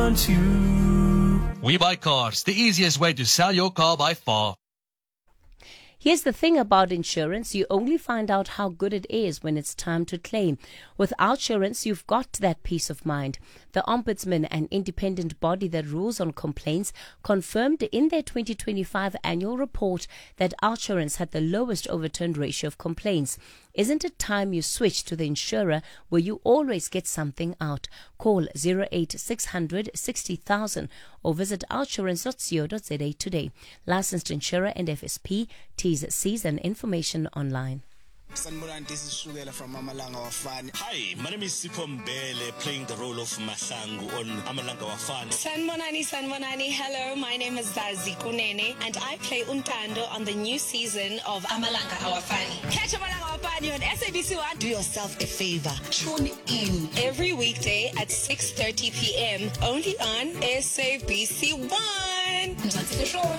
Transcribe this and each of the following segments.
want you. We Buy Cars, the easiest way to sell your car by far. Here's the thing about insurance. You only find out how good it is when it's time to claim. With Outsurance, you've got that peace of mind. The Ombudsman, an independent body that rules on complaints, confirmed in their 2025 annual report that Outsurance had the lowest overturned ratio of complaints. Isn't it time you switch to the insurer where you always get something out? Call 08600 60,000 or visit outsurance.co.za today. Licensed insurer and FSP. T's, C's and information online. Sanibonani, this is Shugela from Amalanga Wafani. Hi, my name is Sipho Mbele, playing the role of Mahlangu on Amalanga Wafani. Sanibonani, hello, my name is Zazi Kunene and I play Untando on the new season of Amalanga Awafani. Catch Amalanga Awafani on SABC1. Do yourself a favor, tune in every weekday at 6:30 p.m. only on SABC1. That's the show.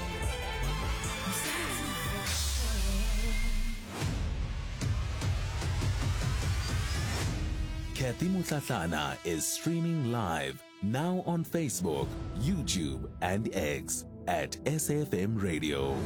Kathy Mutlatlana is streaming live now on Facebook, YouTube, and X at SAFM Radio.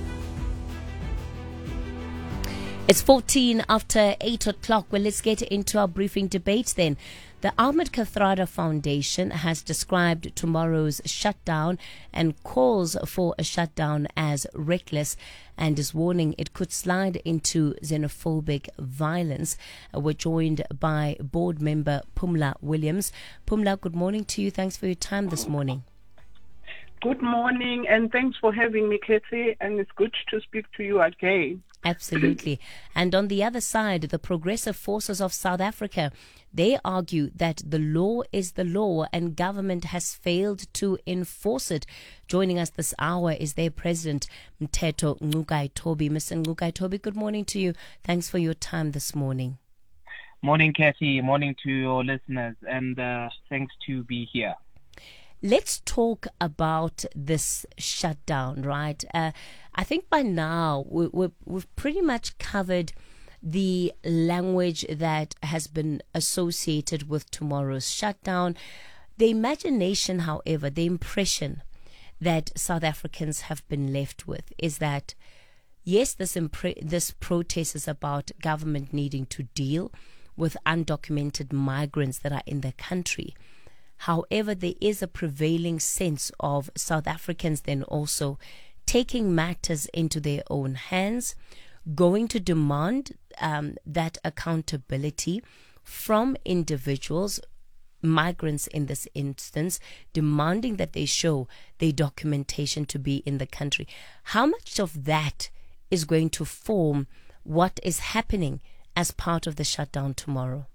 It's 14 after 8 o'clock. Well, let's get into our briefing debate then. The Ahmed Kathrada Foundation has described tomorrow's shutdown and calls for a shutdown as reckless and is warning it could slide into xenophobic violence. We're joined by board member Pumla Williams. Pumla, good morning to you. Thanks for your time this morning. Good morning, and thanks for having me, Katie, and it's good to speak to you again. Absolutely. And on the other side, the Progressive Forces of South Africa, they argue that the law is the law and government has failed to enforce it. Joining us this hour is their president, Mteto Ngcukaitobi. Mr. Ngcukaitobi, good morning to you. Thanks for your time this morning. Morning, Kathy. Morning to your listeners, and thanks to be here. Let's talk about this shutdown, right? I think by now we've pretty much covered the language that has been associated with tomorrow's shutdown. The imagination, however, the impression that South Africans have been left with is that, yes, this protest is about government needing to deal with undocumented migrants that are in the country. However, there is a prevailing sense of South Africans then also taking matters into their own hands, going to demand that accountability from individuals, migrants in this instance, demanding that they show their documentation to be in the country. How much of that is going to form what is happening as part of the shutdown tomorrow?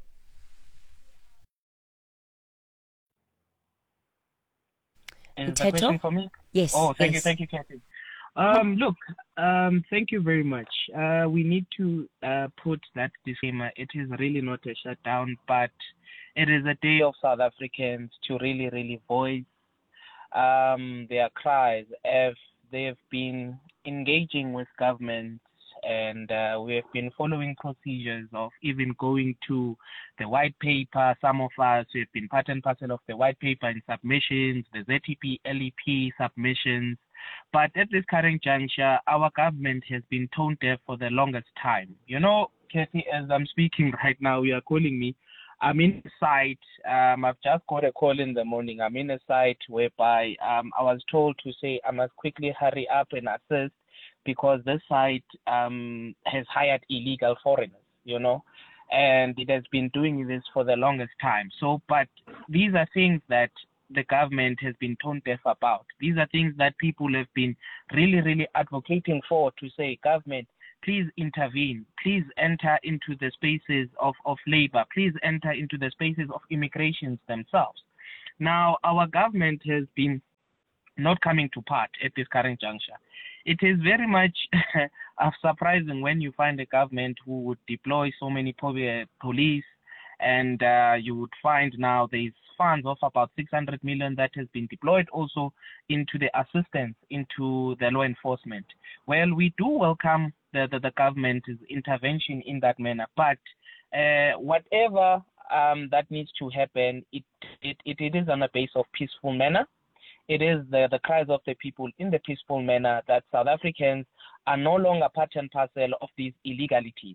Is the question for me? Yes. Oh, thank yes. you, Kathy. Look, thank you very much. We need to put that disclaimer. It is really not a shutdown, but it is a day of South Africans to really voice their cries as they have been engaging with government, and we have been following procedures of even going to the white paper. Some of us have been part and parcel of the white paper and submissions, the ZTP, LEP submissions. But at this current juncture, our government has been tone deaf for the longest time. You know, Kathy, as I'm speaking right now, you are calling me. I'm in a site. I've just got a call in the morning. I'm in a site whereby I was told to say I must quickly hurry up and assist, because this site has hired illegal foreigners, you know, and it has been doing this for the longest time. So, but these are things that the government has been tone deaf about. These are things that people have been really advocating for, to say, government, please intervene, please enter into the spaces of labor, please enter into the spaces of immigrations themselves. Now, our government has been not coming to part at this current juncture. It is very much surprising when you find a government who would deploy so many police, and you would find now there's funds of about 600 million that has been deployed also into the assistance into the law enforcement. Well, we do welcome the government's intervention in that manner, but whatever that needs to happen, it is on a base of peaceful manner. It is the cries of the people in the peaceful manner that South Africans are no longer part and parcel of these illegalities.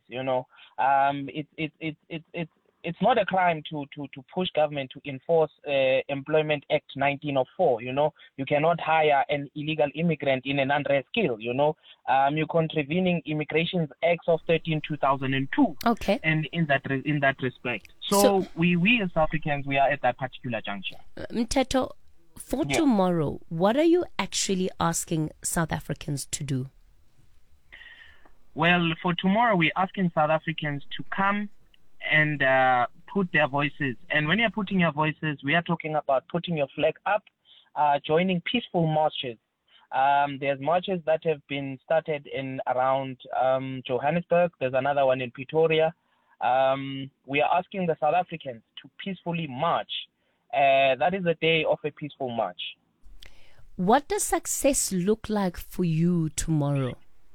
It's not a crime to push government to enforce Employment Act 1904. You cannot hire an illegal immigrant in an unrest skill. You're contravening Immigration Act of 2002. Okay. And in that respect, so we as Africans, we are at that particular juncture. Mteto, for tomorrow, what are you actually asking South Africans to do? Well, for tomorrow, we're asking South Africans to come and put their voices. And when you're putting your voices, we are talking about putting your flag up, joining peaceful marches. There's marches that have been started in around Johannesburg. There's another one in Pretoria. We are asking the South Africans to peacefully march. That is a day of a peaceful march. What does success look like for you tomorrow?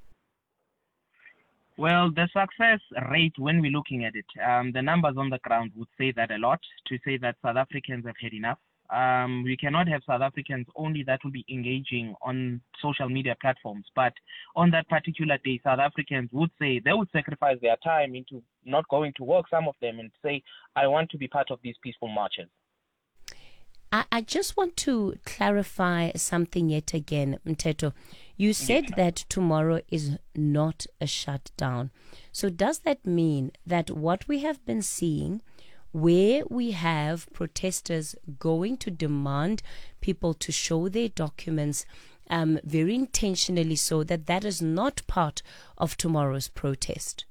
Well, the success rate, when we're looking at it, the numbers on the ground would say that a lot, to say that South Africans have had enough. We cannot have South Africans only that will be engaging on social media platforms. But on that particular day, South Africans would say they would sacrifice their time into not going to work, some of them, and say, I want to be part of these peaceful marches. I just want to clarify something yet again, Mteto. You said that tomorrow is not a shutdown. So does that mean that what we have been seeing, where we have protesters going to demand people to show their documents very intentionally, so that is not part of tomorrow's protest?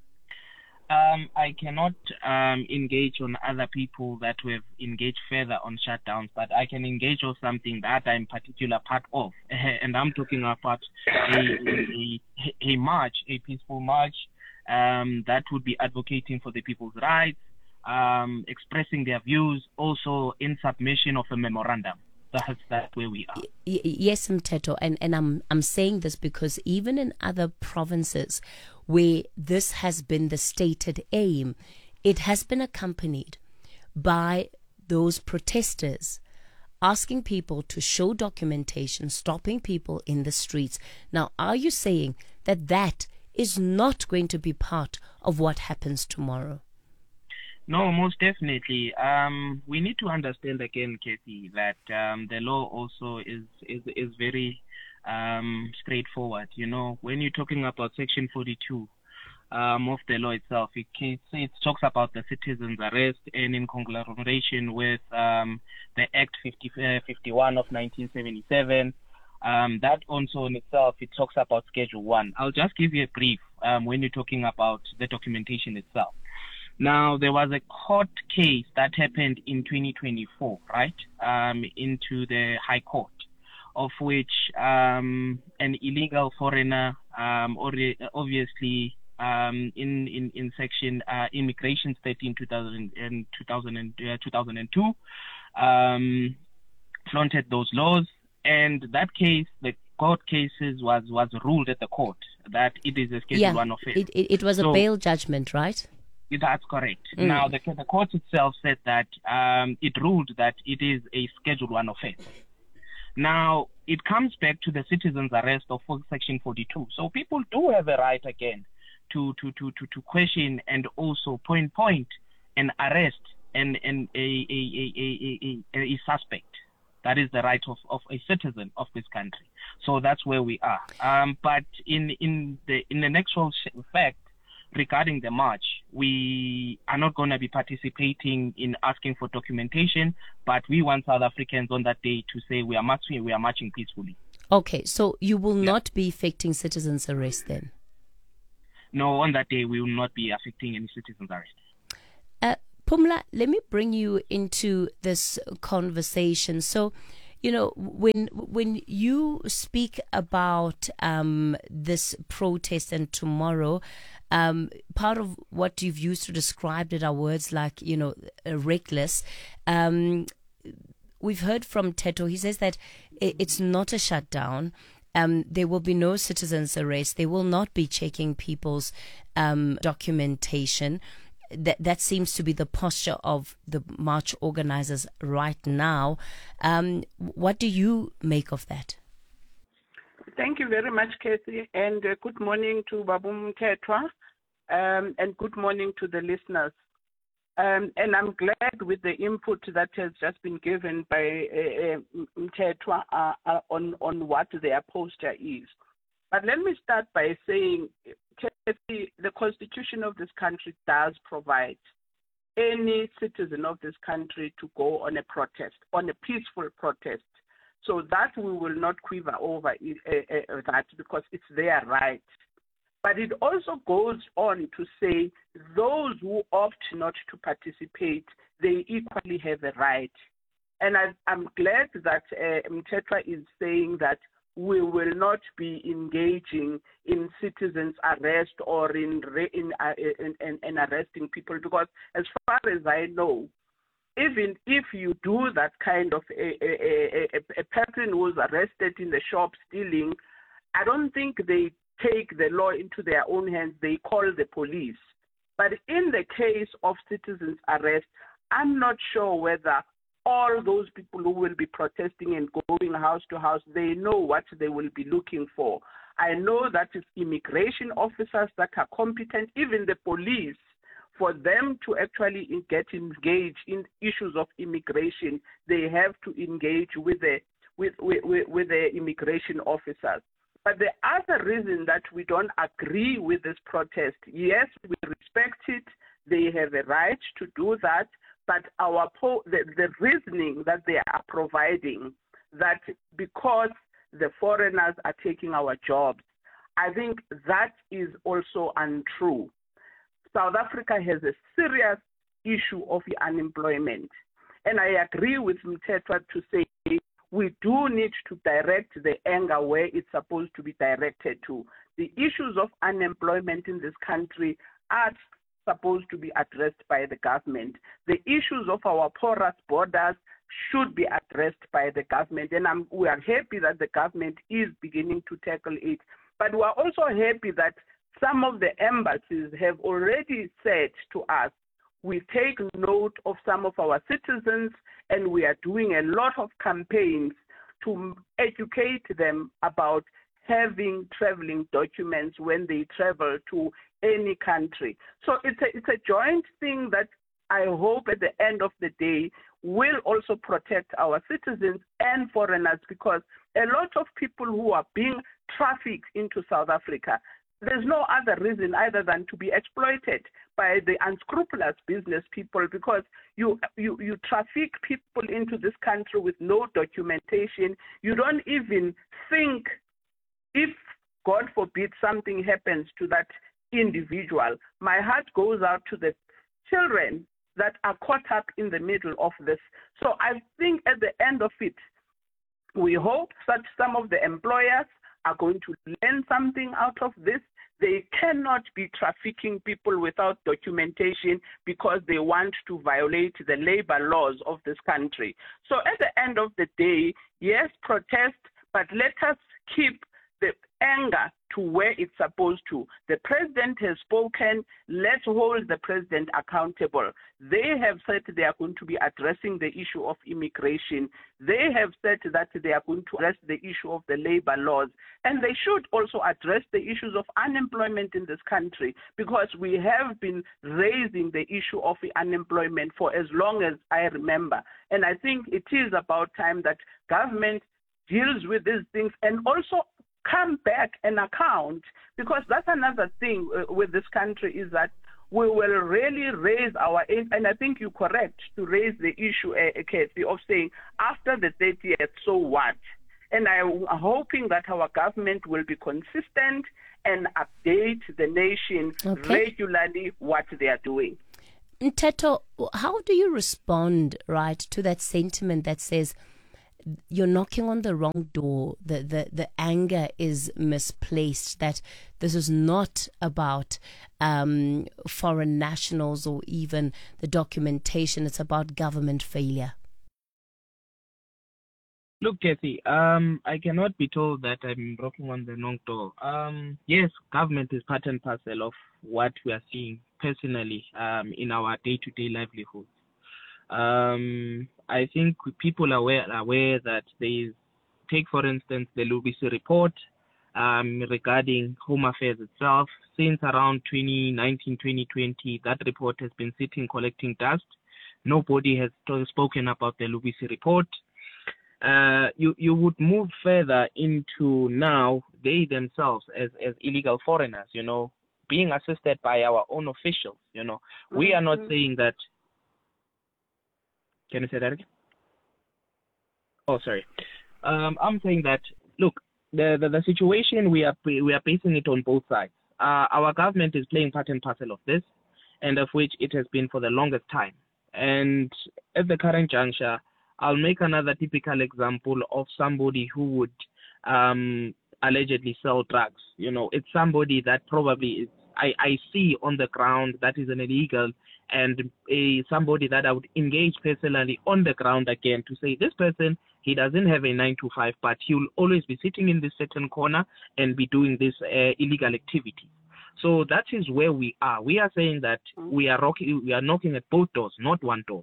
I cannot engage on other people that have engaged further on shutdowns, but I can engage on something that I'm particular part of, and I'm talking about a march, a peaceful march that would be advocating for the people's rights, expressing their views, also in submission of a memorandum. That's where we are. Yes, Mteto, and I'm saying this because even in other provinces where this has been the stated aim, it has been accompanied by those protesters asking people to show documentation, stopping people in the streets. Now, are you saying that is not going to be part of what happens tomorrow? No, most definitely. We need to understand again, Kathy, that the law also is very straightforward. When you're talking about Section 42 of the law itself, it talks about the citizen's arrest, and in conglomeration with the Act 51 of 1977. That also in itself, it talks about Schedule 1. I'll just give you a brief when you're talking about the documentation itself. Now, there was a court case that happened in 2024, right, into the High Court, of which an illegal foreigner, obviously in Section Immigration 13 2002, flaunted those laws. And that case, the court cases was ruled at the court that it is a Schedule 1 offense. It was a bail judgment, right? That's correct. Now, the court itself said that it ruled that it is a Schedule 1 offense. Now, it comes back to the citizen's arrest of Section 42. So people do have a right again to question and also point and arrest and a suspect. That is the right of a citizen of this country. So that's where we are. But in the actual fact, regarding the march, we are not going to be participating in asking for documentation, but we want South Africans on that day to say we are marching peacefully. Okay, so you will not be effecting citizens' arrest then? No, on that day we will not be affecting any citizens' arrest. Pumla, let me bring you into this conversation. So, when you speak about this protest and tomorrow, part of what you've used to describe it are words like, reckless. We've heard from Teto. He says that it's not a shutdown. There will be no citizens' arrest. They will not be checking people's documentation. that seems to be the posture of the march organizers right now. What do you make of that? Thank you very much, Kathy, and good morning to Babu Mthethwa, and good morning to the listeners. And I'm glad with the input that has just been given by Mthethwa on what their posture is. But let me start by saying, Kathy, the Constitution of this country does provide any citizen of this country to go on a protest, on a peaceful protest. So that we will not quiver over that, because it's their right. But it also goes on to say those who opt not to participate, they equally have a right. And I'm glad that Mthethwa is saying that we will not be engaging in citizens' arrest or in arresting people, because as far as I know, even if you do that kind of a person who's arrested in the shop stealing, I don't think they take the law into their own hands. They call the police. But in the case of citizens' arrest, I'm not sure whether all those people who will be protesting and going house to house, they know what they will be looking for. I know that it's immigration officers that are competent, even the police. For them to actually get engaged in issues of immigration, they have to engage with the immigration officers. But the other reason that we don't agree with this protest, yes, we respect it. They have a right to do that. But the reasoning that they are providing, that because the foreigners are taking our jobs, I think that is also untrue. South Africa has a serious issue of unemployment. And I agree with Mthethwa to say we do need to direct the anger where it's supposed to be directed to. The issues of unemployment in this country are supposed to be addressed by the government. The issues of our porous borders should be addressed by the government. And we are happy that the government is beginning to tackle it. But we are also happy that some of the embassies have already said to us, we take note of some of our citizens, and we are doing a lot of campaigns to educate them about having traveling documents when they travel to any country. So it's a joint thing that I hope at the end of the day will also protect our citizens and foreigners, because a lot of people who are being trafficked into South Africa, there's no other reason other than to be exploited by the unscrupulous business people, because you traffic people into this country with no documentation. You don't even think, if God forbid something happens to that individual, my heart goes out to the children that are caught up in the middle of this. So I think at the end of it, we hope that some of the employers are going to learn something out of this. They cannot be trafficking people without documentation because they want to violate the labor laws of this country. So at the end of the day, yes, protest, but let us keep the anger to where it's supposed to. The president has spoken. Let's hold the president accountable. They have said they are going to be addressing the issue of immigration. They have said that they are going to address the issue of the labor laws. And they should also address the issues of unemployment in this country, because we have been raising the issue of unemployment for as long as I remember. And I think it is about time that government deals with these things and also come back and account, because that's another thing with this country, is that we will really raise our, and I think you're correct to raise the issue, Kathy, of saying after the 30th, so what? And I'm hoping that our government will be consistent and update the nation regularly what they are doing. Mthethwa, how do you respond, right, to that sentiment that says you're knocking on the wrong door, the anger is misplaced, that this is not about foreign nationals or even the documentation, it's about government failure? Look, Kathy, I cannot be told that I'm knocking on the wrong door. Yes, government is part and parcel of what we are seeing personally in our day-to-day livelihoods. I think people are aware that take for instance the Lubisi report regarding Home Affairs itself. Since around 2019, 2020, that report has been sitting collecting dust. Nobody has spoken about the Lubisi report. You would move further into now they themselves as illegal foreigners, being assisted by our own officials. We are not saying that. Can you say that again? Oh, sorry. I'm saying that, look, the situation we are facing it on both sides. Our government is playing part and parcel of this, and of which it has been for the longest time. And at the current juncture, I'll make another typical example of somebody who would allegedly sell drugs. It's somebody that probably is, I see on the ground that is an illegal, and somebody that I would engage personally on the ground again to say, this person, he doesn't have a 9 to 5, but he will always be sitting in this certain corner and be doing this illegal activity. So that is where we are. We are saying that we are knocking at both doors, not one door.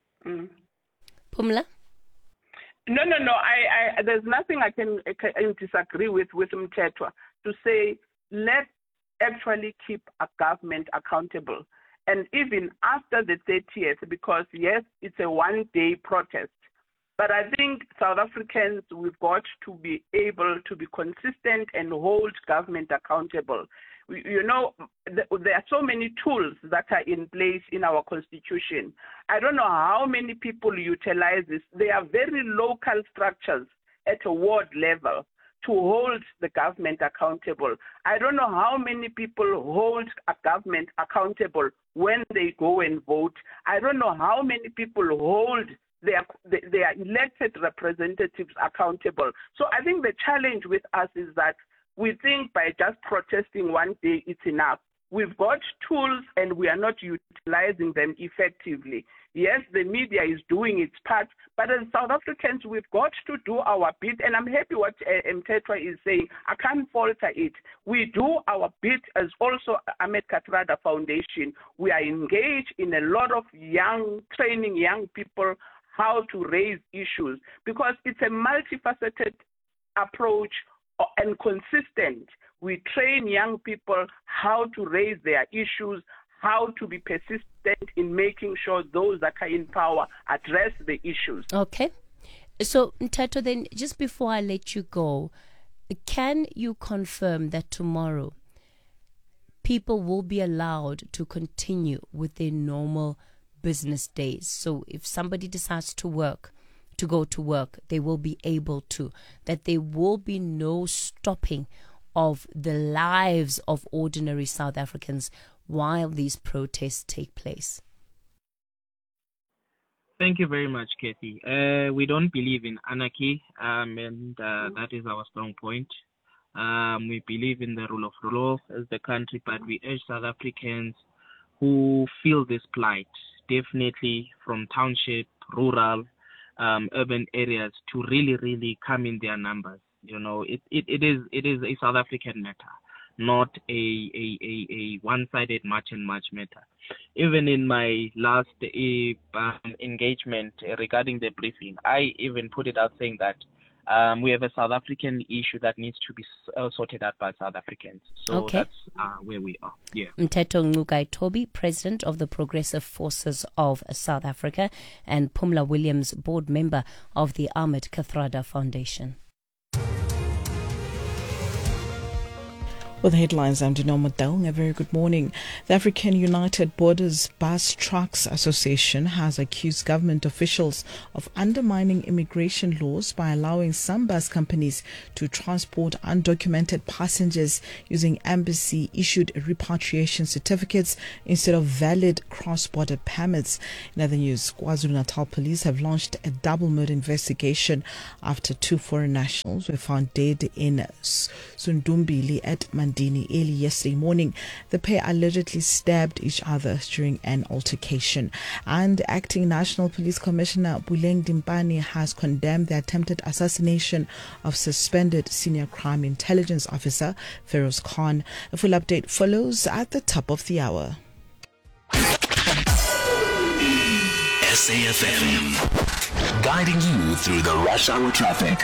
Pumla? No. I there's nothing I can disagree with Mthethwa to say let's actually keep a government accountable. And even after the 30th, because yes, it's a one-day protest, but I think South Africans, we've got to be able to be consistent and hold government accountable. There are so many tools that are in place in our constitution. I don't know how many people utilize this. They are very local structures at a ward level to hold the government accountable. I don't know how many people hold a government accountable when they go and vote. I don't know how many people hold their elected representatives accountable. So I think the challenge with us is that we think by just protesting one day, it's enough. We've got tools and we are not utilizing them effectively. Yes, the media is doing its part, but as South Africans, we've got to do our bit. And I'm happy what Mthethwa is saying. I can't falter it. We do our bit as also Ahmed Kathrada Foundation. We are engaged in a lot of training young people how to raise issues, because it's a multifaceted approach and consistent. We train young people how to raise their issues, how to be persistent in making sure those that are in power address the issues. Okay. So, Mthethwa, then just before I let you go, can you confirm that tomorrow people will be allowed to continue with their normal business days? So if somebody decides to go to work, they will be able to, that there will be no stopping of the lives of ordinary South Africans while these protests take place? Thank you very much, Kathy. We don't believe in anarchy, and that is our strong point. We believe in the rule of law as the country, but we urge South Africans who feel this plight, definitely from township, rural, urban areas, to really come in their numbers. It is a South African matter, not a one-sided march and march matter. Even in my last engagement regarding the briefing, I even put it out saying that we have a South African issue that needs to be sorted out by South Africans. So okay. That's where we are. Yeah. Mthethwa Ngcukaitobi, President of the Progressive Forces of South Africa, and Pumla Williams, Board Member of the Ahmed Kathrada Foundation. With the headlines, I'm Dinoma Daung. A very good morning. The African United Borders Bus Trucks Association has accused government officials of undermining immigration laws by allowing some bus companies to transport undocumented passengers using embassy-issued repatriation certificates instead of valid cross-border permits. In other news, KwaZulu-Natal police have launched a double murder investigation after 2 foreign nationals were found dead in Sundumbili at Nandini early yesterday morning. The pair allegedly stabbed each other during an altercation. And Acting National Police Commissioner Buleng Dimpane has condemned the attempted assassination of suspended Senior Crime Intelligence Officer Feroz Khan. A full update follows at the top of the hour. SAFM, guiding you through the rush hour traffic.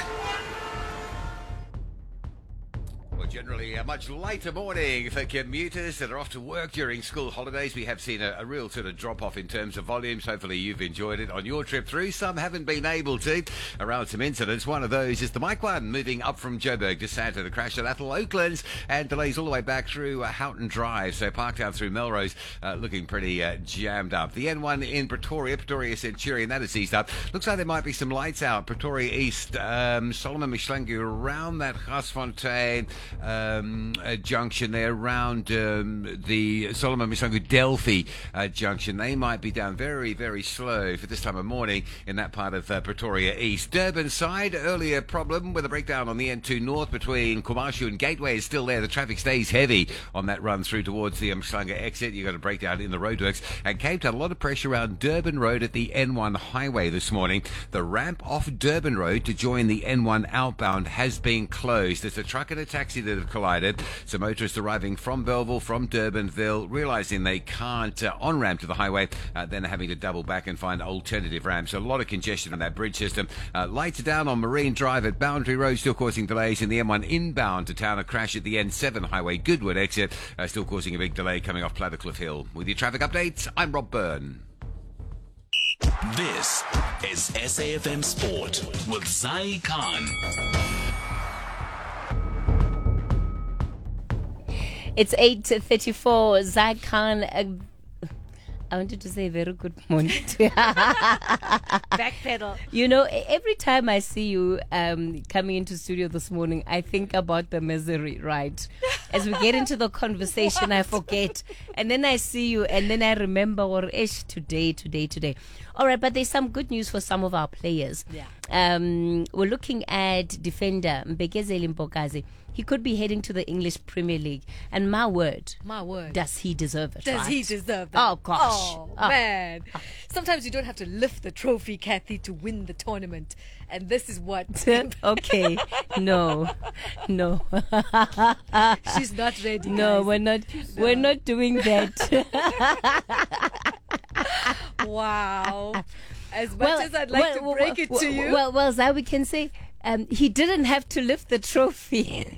Generally a much later morning for commuters that are off to work during school holidays. We have seen a real sort of drop-off in terms of volumes. Hopefully you've enjoyed it on your trip through. Some haven't been able to. Around some incidents. One of those is the Mike 1 moving up from Joburg to Santa, the crash at Athol Oaklands, and delays all the way back through Houghton Drive. So parked out through Melrose, looking pretty jammed up. The N1 in Pretoria Centurion, that is eased up. Looks like there might be some lights out. Pretoria East, Solomon Mishlangu around that Gasfontein junction there, around the Solomon Mishlangu Delphi junction. They might be down very, very slow for this time of morning in that part of Pretoria East. Durban side, earlier problem with a breakdown on the N2 North between Kumashu and Gateway is still there. The traffic stays heavy on that run through towards the Mhlanga exit. You've got a breakdown in the roadworks. And Cape Town, a lot of pressure around Durban Road at the N1 highway this morning. The ramp off Durban Road to join the N1 outbound has been closed. There's a truck and a taxi that have collided. So motorists arriving from Belleville, from Durbanville, realising they can't on-ramp to the highway, then having to double back and find alternative ramps. So a lot of congestion on that bridge system. Lights are down on Marine Drive at Boundary Road, still causing delays in the M1 inbound to town. A crash at the N7 highway, Goodwood exit, still causing a big delay coming off Plattercliff Hill. With your traffic updates, I'm Rob Byrne. This is SAFM Sport with Zai Khan. It's 8:34. Zai Khan. I wanted to say very good morning to you. Backpedal. You know, every time I see you coming into studio this morning, I think about the misery, right? As we get into the conversation, I forget. And then I see you, and then I remember, or today. All right, but there's some good news for some of our players. Yeah. We're looking at defender Mbekezeli Mpokazi. He could be heading to the English Premier League. And my word. Does he deserve it? Does he deserve that? Oh, gosh. Oh, man. Sometimes you don't have to lift the trophy, Kathy, to win the tournament. And this is what... Okay. No. She's not ready, No, guys. we're not doing that. Wow. As much as I'd like to break it to you. Well, Zai, we can say he didn't have to lift the trophy.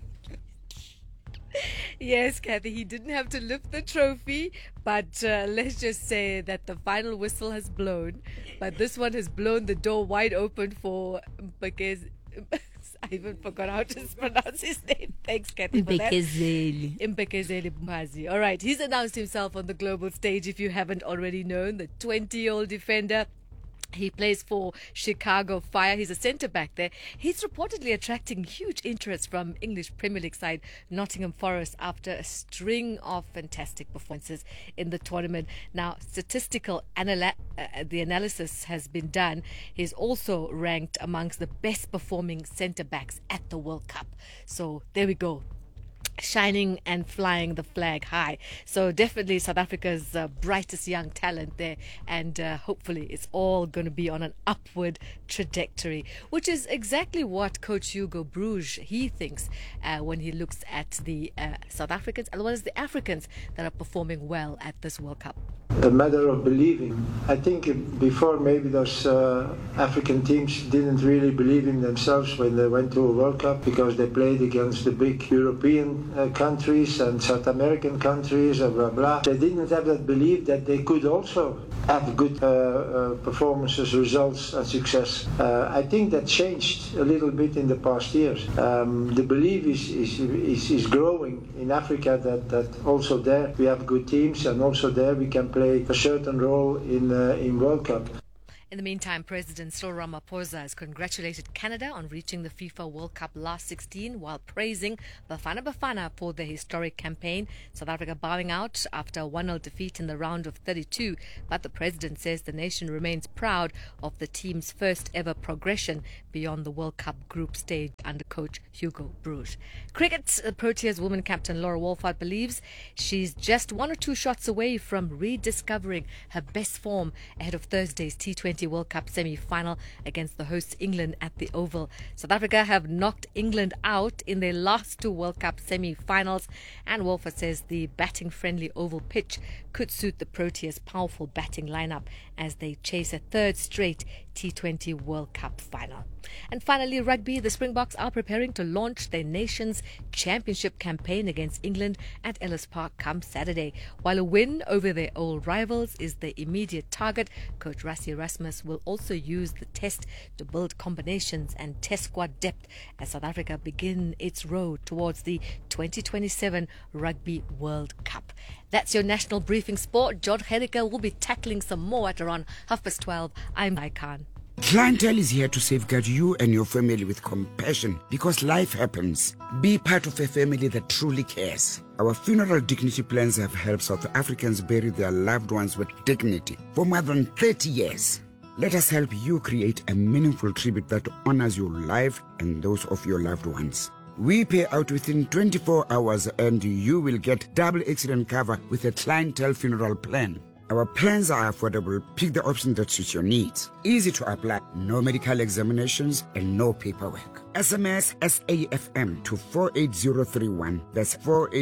Yes, Kathy, he didn't have to lift the trophy, but let's just say that the final whistle has blown. But this one has blown the door wide open for Mbekezi. I even forgot how to pronounce his name. Thanks, Kathy, for that. Mbekezeli Mhazi. All right, he's announced himself on the global stage, if you haven't already known. The 20-year-old defender. He plays for Chicago Fire. He's a centre-back there. He's reportedly attracting huge interest from English Premier League side Nottingham Forest after a string of fantastic performances in the tournament. Now, statistical the analysis has been done. He's also ranked amongst the best-performing centre-backs at the World Cup. So, there we go. Shining and flying the flag high. So definitely South Africa's brightest young talent there, and hopefully it's all going to be on an upward trajectory, which is exactly what Coach Hugo Broos he thinks when he looks at the South Africans as well as the Africans that are performing well at this World Cup. A matter of believing. I think before maybe those African teams didn't really believe in themselves when they went to a World Cup, because they played against the big European countries and South American countries and blah blah. They didn't have that belief that they could also have good performances, results and success. I think that changed a little bit in the past years. The belief is growing in Africa that also there we have good teams, and also there we can play a certain role in World Cup. In the meantime, President Cyril Ramaphosa has congratulated Canada on reaching the FIFA World Cup last 16 while praising Bafana Bafana for their historic campaign. South Africa bowing out after a 1-0 defeat in the round of 32, but the president says the nation remains proud of the team's first ever progression beyond the World Cup group stage under coach Hugo Broos. Cricket, Proteas woman captain Laura Wolford believes she's just 1 or 2 shots away from rediscovering her best form ahead of Thursday's T20 World Cup semi-final against the hosts England at the Oval. South Africa have knocked England out in their last 2 World Cup semi-finals, and Wolford says the batting-friendly Oval pitch could suit the Proteas' powerful batting lineup as they chase a 3rd straight T20 World Cup final. And finally, rugby. The Springboks are preparing to launch their nation's championship campaign against England at Ellis Park come Saturday. While a win over their old rivals is the immediate target, Coach Rassie Erasmus will also use the test to build combinations and test squad depth as South Africa begin its road towards the 2027 Rugby World Cup. That's your national briefing sport. George Herika will be tackling some more at around 12:30. I'm Icon. Clientele is here to safeguard you and your family with compassion because life happens. Be part of a family that truly cares. Our funeral dignity plans have helped South Africans bury their loved ones with dignity for more than 30 years. Let us help you create a meaningful tribute that honors your life and those of your loved ones. We pay out within 24 hours and you will get double accident cover with a clientele funeral plan. Our plans are affordable. Pick the option that suits your needs. Easy to apply. No medical examinations and no paperwork. SMS SAFM to 48031. That's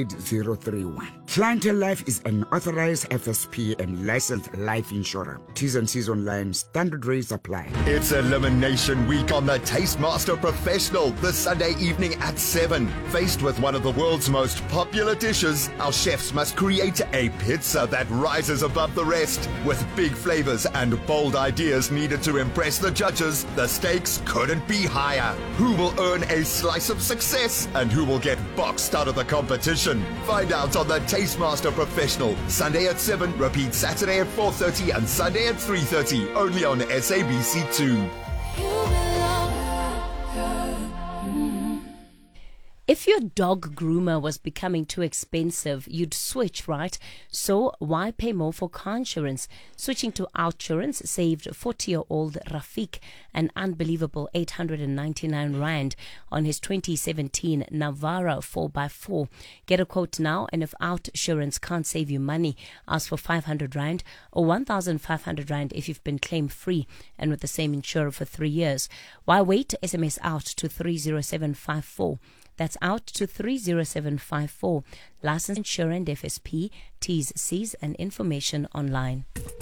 48031. Clientele Life is an authorized FSP and licensed life insurer. T's and C's online. Standard rates apply. It's Elimination Week on the Tastemaster Professional this Sunday evening at 7. Faced with one of the world's most popular dishes, our chefs must create a pizza that rises above the rest. With big flavors and bold ideas needed to impress the judges, the stakes couldn't be higher. Who will earn a slice of success and who will get boxed out of the competition? Find out on the Tastemaster Professional, Sunday at 7, repeat Saturday at 4:30 and Sunday at 3:30, only on SABC2. If your dog groomer was becoming too expensive, you'd switch, right? So why pay more for car insurance? Switching to Outsurance saved 40-year-old Rafik an unbelievable 899 Rand on his 2017 Navara 4x4. Get a quote now, and if Outsurance can't save you money, ask for 500 Rand or 1,500 Rand if you've been claim-free and with the same insurer for 3 years. Why wait? SMS out to 30754. That's out to 30754. License, insurer and FSP, T's, C's and information online.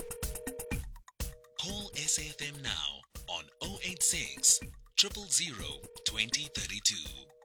Call SAFM now on 086 000 2032.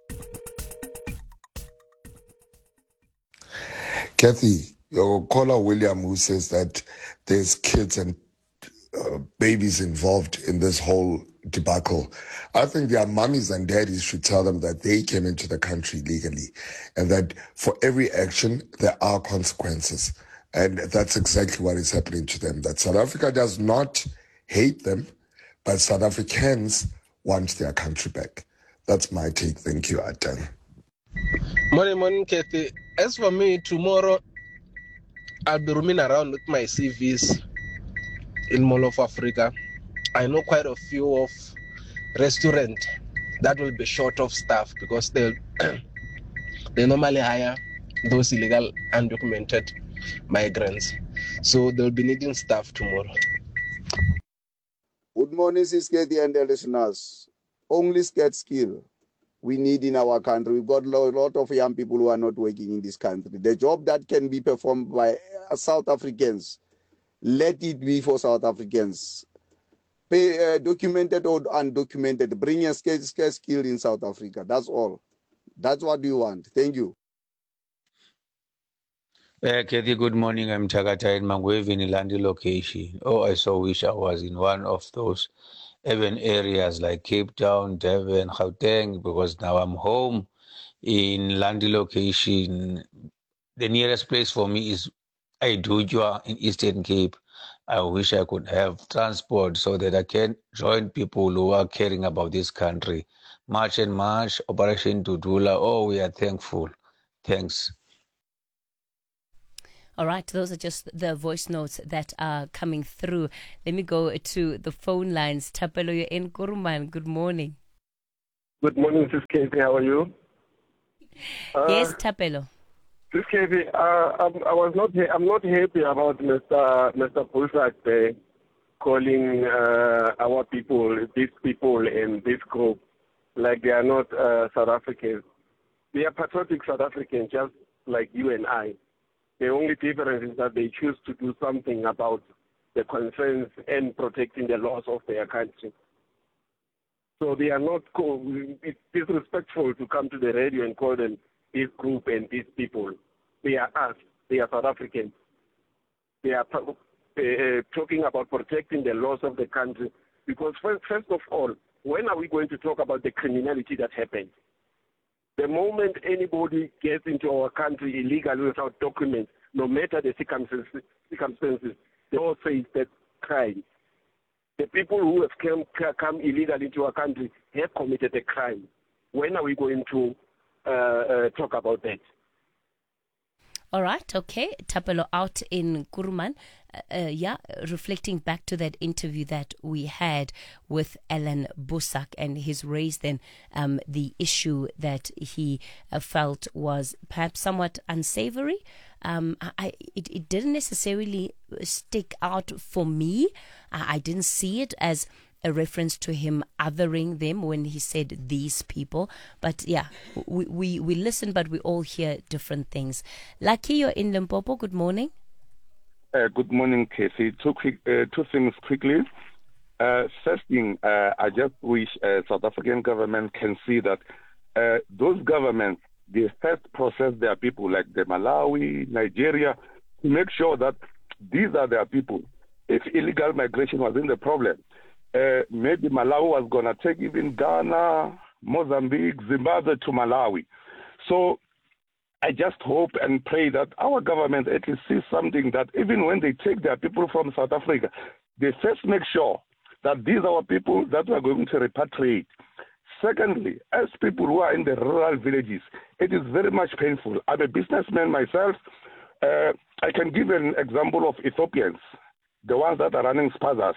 Kathy, your caller William, who says that there's kids and babies involved in this whole debacle. I think their mummies and daddies should tell them that they came into the country legally and that for every action there are consequences. And that's exactly what is happening to them. That South Africa does not hate them, but South Africans want their country back. That's my take. Thank you, Atan. Morning, Kathy. As for me, tomorrow I'll be roaming around with my CVs in Mall of Africa. I know quite a few of restaurants that will be short of staff because they normally hire those illegal undocumented migrants. So they'll be needing staff tomorrow. Good morning, Sisketi and the listeners. Only scared skill we need in our country. We've got a lot of young people who are not working in this country. The job that can be performed by South Africans, let it be for South Africans. Pay, documented or undocumented, bring a scarce skill in South Africa. That's all. That's what we want. Thank you. Kathy, good morning. I'm Takata in Mangwevi in Ilandi location. Oh, I so wish I was in one of those urban areas like Cape Town, Durban, Gauteng, because now I'm home in Landi location. The nearest place for me is Aidujwa in Eastern Cape. I wish I could have transport so that I can join people who are caring about this country. March and March, Operation Dudula. Oh, we are thankful. Thanks. All right, those are just the voice notes that are coming through. Let me go to the phone lines. Tapelo, you're in Kuruman. Good morning. Good morning, Sis Katie. How are you? Yes, Tapelo. Sis Katie, I'm not happy about Mr. Busak there calling our people, these people in this group, like they are not South Africans. They are patriotic South Africans, just like you and I. The only difference is that they choose to do something about the concerns and protecting the laws of their country. So they are not, it's disrespectful to come to the radio and call them this group and these people. They are us. They are South Africans. They are talking about protecting the laws of the country. Because first of all, when are we going to talk about the criminality that happened? The moment anybody gets into our country illegally without documents, no matter the circumstances, they all say that's crime. The people who have come illegally into our country have committed a crime. When are we going to talk about that? All right, okay. Tapelo out in Kuruman. Reflecting back to that interview that we had with Alan Busak, and he's raised then the issue that he felt was perhaps somewhat unsavory. It didn't necessarily stick out for me. I didn't see it as a reference to him othering them when he said these people. But yeah, we listen, but we all hear different things. Lucky, you're in Limpopo. Good morning. Good morning, Casey. Two things quickly. First thing, I just wish South African government can see that those governments, they first process their people, like the Malawi, Nigeria, to make sure that these are their people. If illegal migration wasn't the problem, maybe Malawi was going to take even Ghana, Mozambique, Zimbabwe to Malawi. So I just hope and pray that our government at least sees something, that even when they take their people from South Africa, they first make sure that these are our people that we are going to repatriate. Secondly, as people who are in the rural villages, it is very much painful. I'm a businessman myself. I can give an example of Ethiopians, the ones that are running spazas.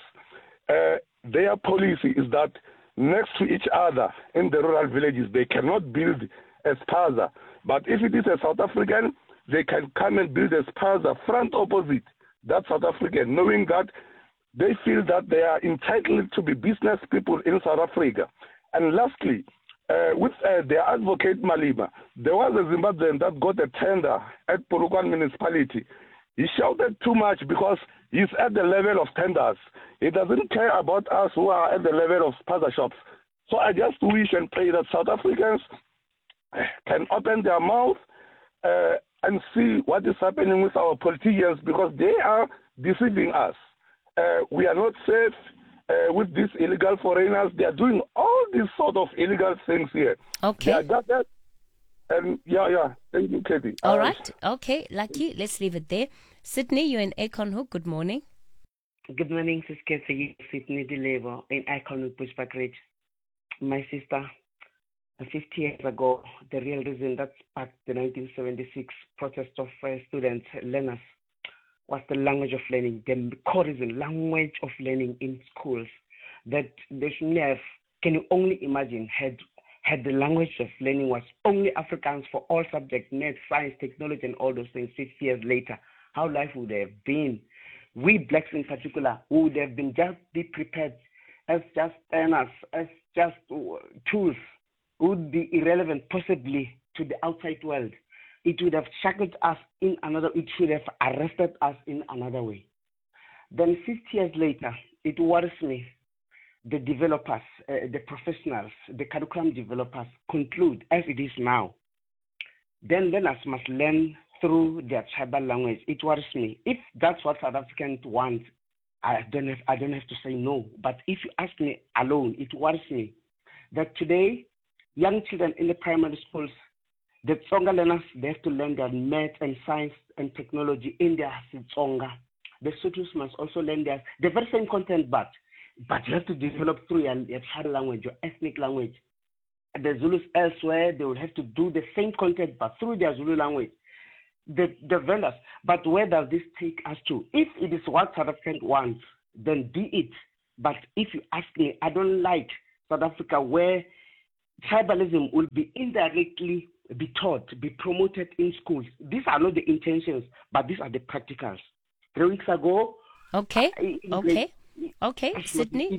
Their policy is that next to each other in the rural villages, they cannot build a spaza. But if it is a South African, they can come and build a spaza front opposite that South African, knowing that they feel that they are entitled to be business people in South Africa. And lastly, with their advocate Malema, there was a Zimbabwean that got a tender at Polokwane municipality. He shouted too much because he's at the level of tenders. He doesn't care about us who are at the level of spaza shops. So I just wish and pray that South Africans can open their mouth and see what is happening with our politicians, because they are deceiving us. We are not safe with these illegal foreigners. They are doing all these sort of illegal things here. Okay. They are gathered. And yeah. Thank you, Katie. All right. Okay, Lucky. Let's leave it there. Sydney, you're in Acornhoek. Good morning. Good morning, Sis Katie. Sydney Delebo in Acornhoek, Bushbuck Ridge. My sister, 50 years ago, the real reason that sparked the 1976 protest of students, learners, was the language of learning, the core reason, language of learning in schools. That they should have, can you only imagine, had the language of learning was only Afrikaans for all subjects, math, science, technology, and all those things 50 years later, how life would have been. We blacks in particular would have been just be prepared as just earners, as just tools, would be irrelevant possibly to the outside world. It would have shackled us in another, it should have arrested us in another way. Then 50 years later, it worries me, the developers, the professionals, the curriculum developers conclude as it is now. Then learners must learn through their tribal language. It worries me. If that's what South Africans want, I don't have to say no. But if you ask me alone, it worries me that today, young children in the primary schools, the Tsonga learners, they have to learn their math and science and technology in their Tsonga. the Sothos must also learn the very same content, but you have to develop through your child language, your ethnic language. The Zulus elsewhere, they will have to do the same content, but through their Zulu language. The developers. But where does this take us to? If it is what South Africa wants, then be it. But if you ask me, I don't like South Africa where tribalism will be indirectly be taught, be promoted in schools. These are not the intentions, but these are the practicals. 3 weeks ago. Okay, Sydney.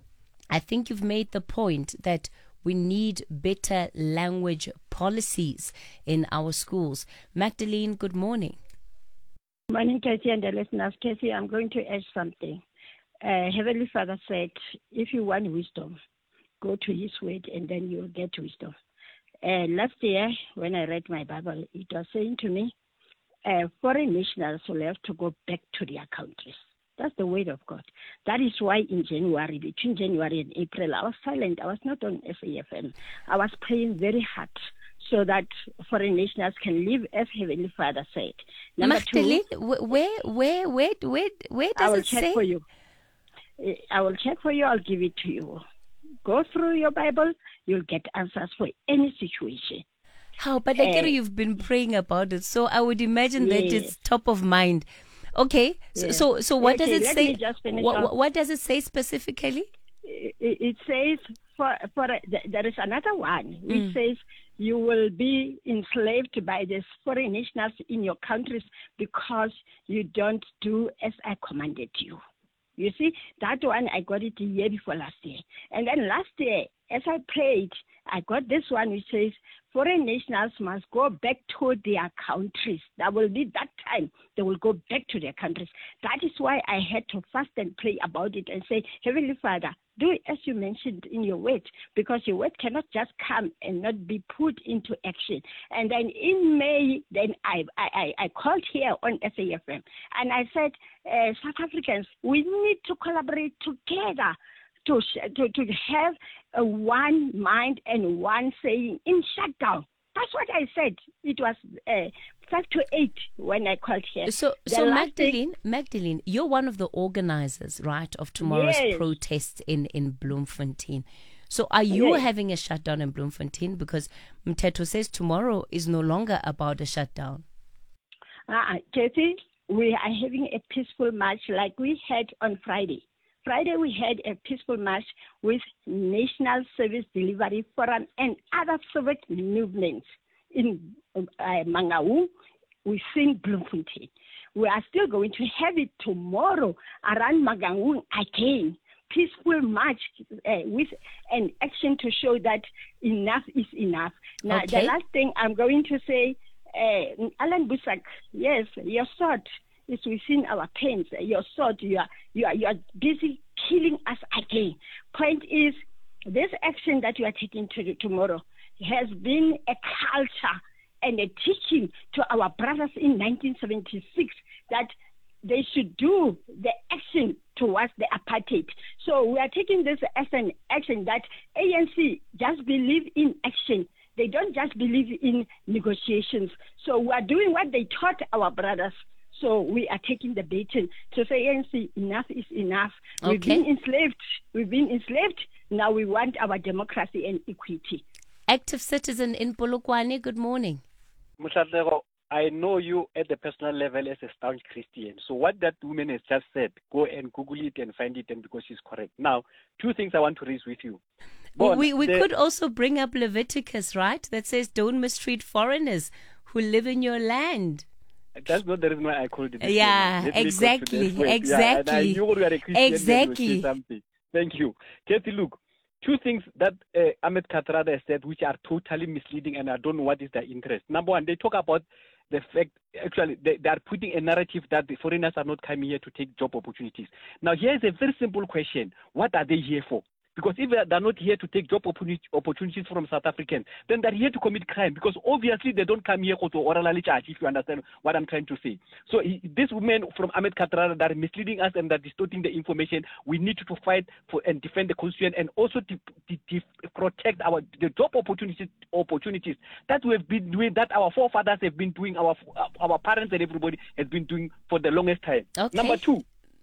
I think you've made the point that we need better language policies in our schools. Magdalene, good morning. Morning, Casey and the listeners. Casey, I'm going to add something. Heavenly Father said, if you want wisdom, go to His word and then you'll get wisdom. Last year, when I read my Bible, it was saying to me, foreign nationals will have to go back to their countries. That's the word of God. That is why in January, between January and April, I was silent. I was not on SAFM. I was praying very hard so that foreign nationals can live as Heavenly Father said. Number two, where does it say? For you. I will check for you. I'll give it to you. Go through your Bible. You'll get answers for any situation. How? But you've been praying about it, so I would imagine that it's top of mind. Okay, so what does it say? What does it say specifically? It says there is another one which says you will be enslaved by the foreign nationals in your countries because you don't do as I commanded you. You see, that one I got it the year before last year. And then last year, as I prayed, I got this one which says foreign nationals must go back to their countries. That will be that time they will go back to their countries. That is why I had to fast and pray about it and say, Heavenly Father, do it as you mentioned in your word, because your word cannot just come and not be put into action. And then in May, then I called here on SAFM and I said, South Africans, we need to collaborate together to have a one mind and one saying in shutdown. That's what I said. It was 5 to 8 when I called here. So Magdalene, you're one of the organizers, right, of tomorrow's protest in Bloemfontein. So are you having a shutdown in Bloemfontein? Because Mteto says tomorrow is no longer about a shutdown. Kathy, we are having a peaceful march like we had on Friday. Friday, we had a peaceful march with National Service Delivery Forum and other civic movements in Mangaung, within Bloemfontein. We are still going to have it tomorrow around Mangaung again. Peaceful march with an action to show that enough is enough. Now, the last thing I'm going to say, Alan Busak, yes, your sword is within our pains. Your sword, you are busy killing us again. Point is, this action that you are taking tomorrow has been a culture and a teaching to our brothers in 1976 that they should do the action towards the apartheid. So we are taking this as an action that ANC just believe in action. They don't just believe in negotiations. So we are doing what they taught our brothers. So we are taking the baton to say, ANC, enough is enough. Okay. We've been enslaved. Now we want our democracy and equity. Active citizen in Polokwane, good morning. Mushatego, I know you at the personal level as a staunch Christian. So what that woman has just said, go and Google it and find it, and because she's correct. Now, 2 things I want to raise with you. We could also bring up Leviticus, right? That says don't mistreat foreigners who live in your land. That's not the reason why I called it. Yeah, exactly. Yeah, and I knew you were a Christian. Exactly. Something. Thank you. Kathy, look, 2 things that Ahmed Kathrada has said which are totally misleading, and I don't know what is their interest. Number one, they talk about the fact, actually, they are putting a narrative that the foreigners are not coming here to take job opportunities. Now, here is a very simple question. What are they here for? Because if they're not here to take job opportunities from South Africans, then they're here to commit crime, because obviously they don't come here to orally charge, if you understand what I'm trying to say. So these women from Ahmed Kathrada that are misleading us and that are distorting the information, we need to fight for and defend the constitution, and also to protect the job opportunities that we have been doing, that our forefathers have been doing, our parents and everybody has been doing for the longest time. Okay. Number two,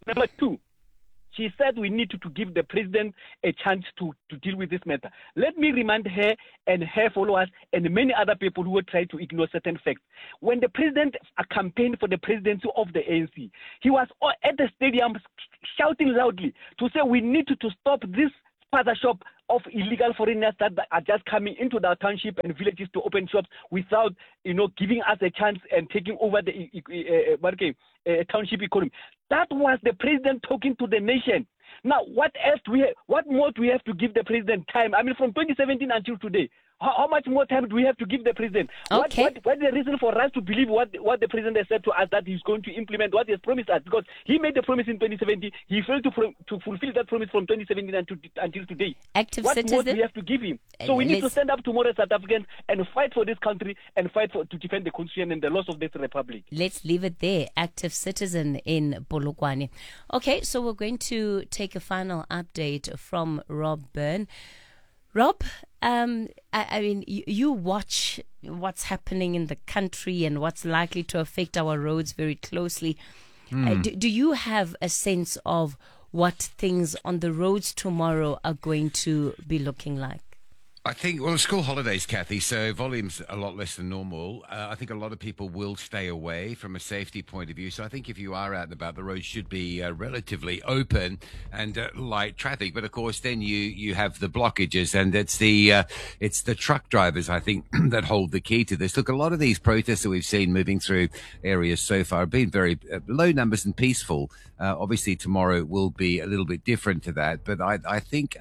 she said we need to give the president a chance to deal with this matter. Let me remind her and her followers and many other people who will try to ignore certain facts. When the president campaigned for the presidency of the ANC, he was at the stadium shouting loudly to say we need to stop this father shop of illegal foreigners that are just coming into the township and villages to open shops without, giving us a chance and taking over the township economy. That was the president talking to the nation. Now, what more do we have to give the president time? I mean, from 2017 until today, how much more time do we have to give the president? Okay. What's the reason for us to believe what the president has said to us, that he's going to implement what he has promised us? Because he made the promise in 2017, he failed to fulfill that promise from 2017 until today. Active what citizen. More do we have to give him? So we need to stand up tomorrow as South Africans and fight for this country and fight to defend the constitution and the laws of this republic. Let's leave it there. Active citizen in Polokwane. Okay, so we're going to take a final update from Rob Byrne. Rob, I mean, you watch what's happening in the country and what's likely to affect our roads very closely. Do you have a sense of what things on the roads tomorrow are going to be looking like? I think, school holidays, Kathy, so volume's a lot less than normal. I think a lot of people will stay away from a safety point of view. So I think if you are out and about, the roads should be relatively open and light traffic. But of course, then you have the blockages, and it's the truck drivers, I think, that hold the key to this. Look, a lot of these protests that we've seen moving through areas so far have been very low numbers and peaceful. Obviously, tomorrow will be a little bit different to that. But I think,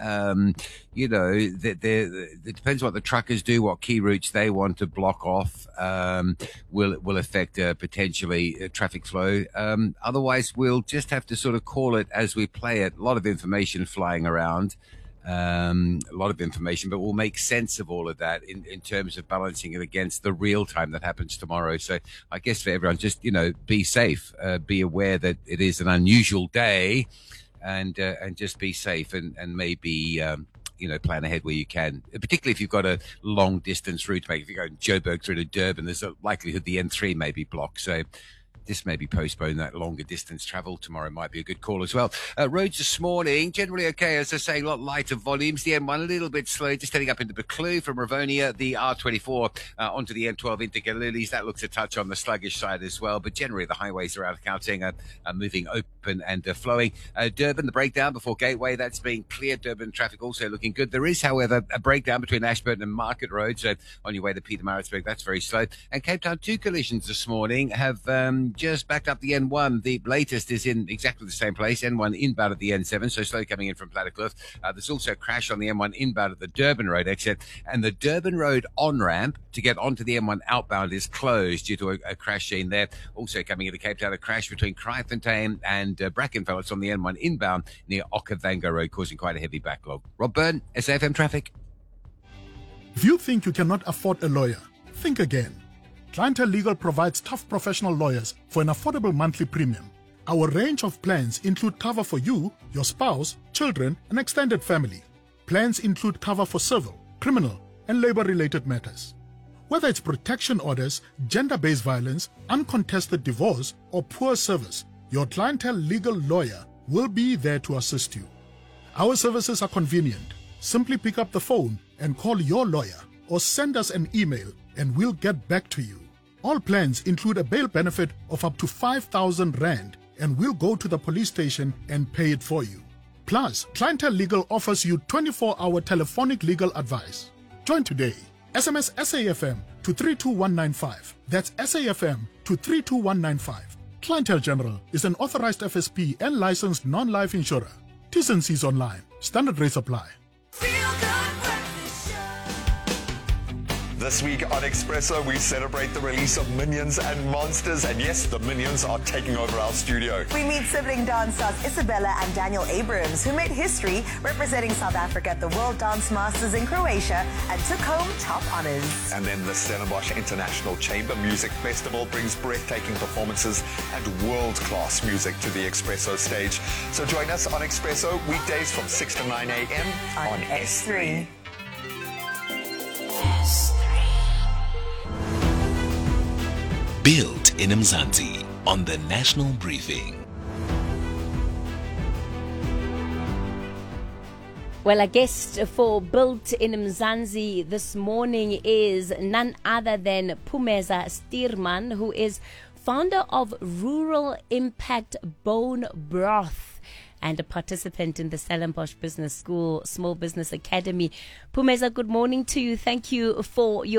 it depends what the truckers do, what key routes they want to block off, will affect potentially traffic flow. Otherwise, we'll just have to sort of call it as we play it. A lot of information flying around, a lot of information, but we'll make sense of all of that in terms of balancing it against the real time that happens tomorrow. So I guess for everyone, just, be safe, be aware that it is an unusual day, and just be safe and maybe, plan ahead where you can, particularly if you've got a long distance route to make. If you go Joburg through to Durban, there's a likelihood the N3 may be blocked. So this maybe postpone that longer distance travel tomorrow might be a good call as well. Roads this morning, generally okay, as I say, a lot lighter volumes. The M1 a little bit slow, just heading up into Buccleuch from Rivonia. The R24 onto the M12 into Galilees. That looks a touch on the sluggish side as well, but generally the highways around Gauteng are moving open and flowing. Durban, the breakdown before Gateway, that's been cleared. Durban traffic also looking good. There is, however, a breakdown between Ashburton and Market Road, so on your way to Pietermaritzburg, that's very slow. And Cape Town, 2 collisions this morning have just backed up the N1. The latest is in exactly the same place, N1 inbound at the N7, so slow coming in from Plattekloof. There's also a crash on the M1 inbound at the Durban Road exit, and the Durban Road on-ramp to get onto the M1 outbound is closed due to a crash scene there. Also coming into Cape Town, a crash between Kraaifontein and Brackenfell. It's on the N1 inbound near Okavango Road, causing quite a heavy backlog. Rob Byrne, SAFM Traffic. If you think you cannot afford a lawyer, think again. Clientele Legal provides tough professional lawyers for an affordable monthly premium. Our range of plans include cover for you, your spouse, children, and extended family. Plans include cover for civil, criminal, and labor-related matters. Whether it's protection orders, gender-based violence, uncontested divorce, or poor service, your Clientele Legal lawyer will be there to assist you. Our services are convenient. Simply pick up the phone and call your lawyer, or send us an email and we'll get back to you. All plans include a bail benefit of up to 5,000 Rand, and we'll go to the police station and pay it for you. Plus, Clientele Legal offers you 24-hour telephonic legal advice. Join today. SMS SAFM to 32195. That's SAFM to 32195. Clientele General is an authorized FSP and licensed non-life insurer. T&Cs online. Standard rates apply. This week on Expresso, we celebrate the release of Minions and Monsters. And yes, the Minions are taking over our studio. We meet sibling dance stars Isabella and Daniel Abrams, who made history representing South Africa at the World Dance Masters in Croatia and took home top honors. And then the Stellenbosch International Chamber Music Festival brings breathtaking performances and world-class music to the Expresso stage. So join us on Expresso weekdays from 6 to 9 a.m. on S3. Built in Mzansi on the National Briefing. Well, our guest for Built in Mzansi this morning is none other than Phumeza Stearman, who is founder of Rural Impact Bone Broth and a participant in the Stellenbosch Business School Small Business Academy. Phumeza, good morning to you. Thank you for your